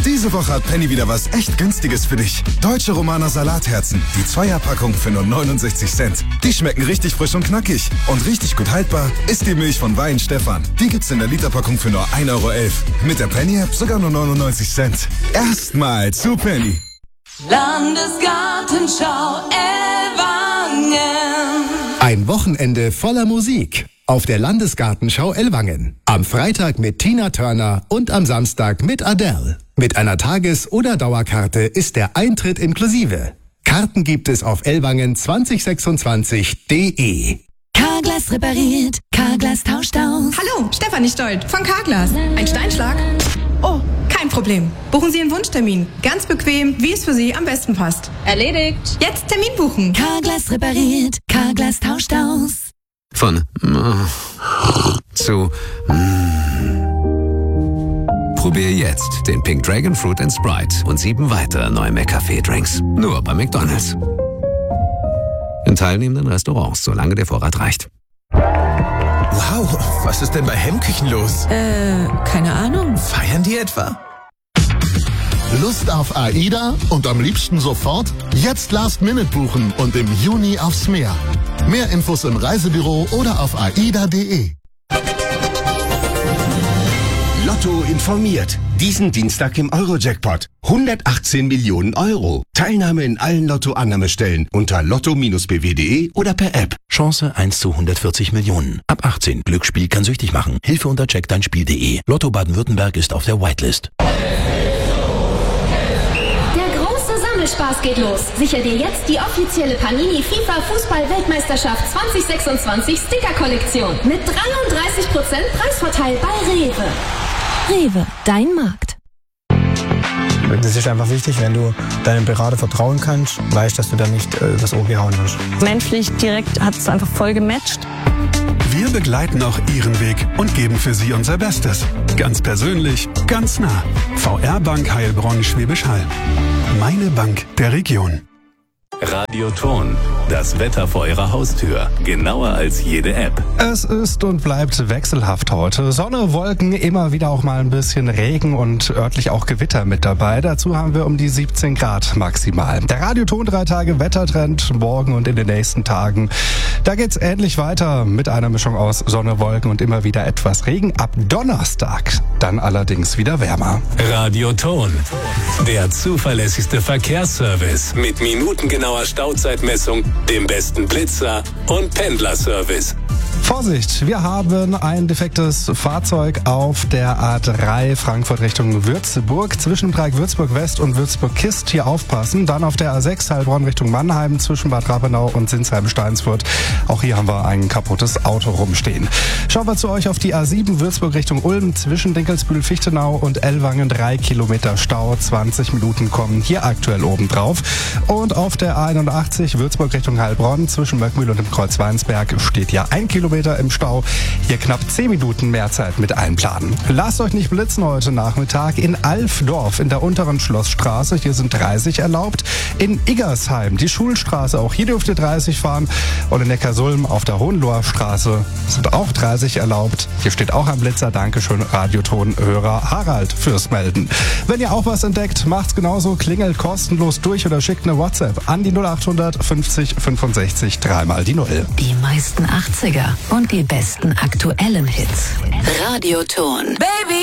Diese Woche hat Penny wieder was echt Günstiges für dich. Deutsche Romaner Salatherzen. Die Zweierpackung für nur 69 Cent. Die schmecken richtig frisch und knackig. Und richtig gut haltbar ist die Milch von Wein Stefan. Die gibt's in der Literpackung für nur 1,11 Euro. Mit der Penny-App sogar nur 99 Cent. Erstmal zu Penny. Landesgartenschau Ellwangen. Ein Wochenende voller Musik auf der Landesgartenschau Ellwangen. Am Freitag mit Tina Turner und am Samstag mit Adele. Mit einer Tages- oder Dauerkarte ist der Eintritt inklusive. Karten gibt es auf ellwangen2026.de. Carglass repariert, Carglass tauscht aus. Hallo, Stefanie Stolt von Carglass. Ein Steinschlag? Oh, kein Problem. Buchen Sie einen Wunschtermin. Ganz bequem, wie es für Sie am besten passt. Erledigt. Jetzt Termin buchen. Carglass repariert, Carglass tauscht aus. Von zu Probier jetzt den Pink Dragon Fruit & Sprite und 7 weitere neue McCafé-Drinks. Nur bei McDonald's. In teilnehmenden Restaurants, solange der Vorrat reicht. Wow, was ist denn bei Hemmküchen los? Keine Ahnung. Feiern die etwa? Lust auf AIDA und am liebsten sofort? Jetzt Last-Minute buchen und im Juni aufs Meer. Mehr Infos im Reisebüro oder auf aida.de. Lotto informiert. Diesen Dienstag im Euro-Jackpot. 118 Millionen Euro. Teilnahme in allen Lotto-Annahmestellen unter lotto-bw.de oder per App. Chance 1 zu 140 Millionen. Ab 18. Glücksspiel kann süchtig machen. Hilfe unter checkdeinspiel.de. Lotto Baden-Württemberg ist auf der Whitelist. Spaß geht los. Sicher dir jetzt die offizielle Panini FIFA Fußball-Weltmeisterschaft 2026 Sticker-Kollektion mit 33% Preisvorteil bei Rewe. Rewe, dein Markt. Das ist einfach wichtig, wenn du deinem Berater vertrauen kannst, weißt, dass du da nicht das Ohr gehauen hast. Menschlich direkt hat es einfach voll gematcht. Wir begleiten auch Ihren Weg und geben für Sie unser Bestes. Ganz persönlich, ganz nah. VR Bank Heilbronn Schwäbisch Hall. Meine Bank der Region. Radioton, das Wetter vor Ihrer Haustür. Genauer als jede App. Es ist und bleibt wechselhaft heute. Sonne, Wolken, immer wieder auch mal ein bisschen Regen und örtlich auch Gewitter mit dabei. Dazu haben wir um die 17 Grad maximal. Der Radioton 3 Tage Wettertrend morgen und in den nächsten Tagen. Da geht's ähnlich weiter mit einer Mischung aus Sonne, Wolken und immer wieder etwas Regen. Ab Donnerstag dann allerdings wieder wärmer. Radioton, der zuverlässigste Verkehrsservice mit minutengenauer Stauzeitmessung, dem besten Blitzer und Pendlerservice. Vorsicht, wir haben ein defektes Fahrzeug auf der A3 Frankfurt Richtung Würzburg. Zwischen Dreieck-Würzburg West und Würzburg-Kist hier aufpassen. Dann auf der A6 Heilbronn Richtung Mannheim zwischen Bad Rappenau und Sinsheim-Steinsfurt. Auch hier haben wir ein kaputtes Auto rumstehen. Schauen wir zu euch auf die A7 Würzburg Richtung Ulm zwischen Dinkelsbühl-Fichtenau und Ellwangen. 3 Kilometer Stau, 20 Minuten kommen hier aktuell oben drauf. Und auf der A81 Würzburg Richtung Heilbronn zwischen Möckmühl und dem Kreuz Weinsberg steht ja 1 Kilometer im Stau. Hier knapp 10 Minuten mehr Zeit mit einplanen. Lasst euch nicht blitzen heute Nachmittag in Alfdorf in der unteren Schlossstraße. Hier sind 30 erlaubt. In Iggersheim die Schulstraße. Auch hier dürft ihr 30 fahren. Und in Neckarsulm auf der Hohenloher Straße sind auch 30 erlaubt. Hier steht auch ein Blitzer. Dankeschön, Radioton-Hörer Harald fürs Melden. Wenn ihr auch was entdeckt, macht's genauso. Klingelt kostenlos durch oder schickt eine WhatsApp an die 0800 50 65 3 mal die 0. Die meisten 80er und die besten aktuellen Hits. Radioton. Baby!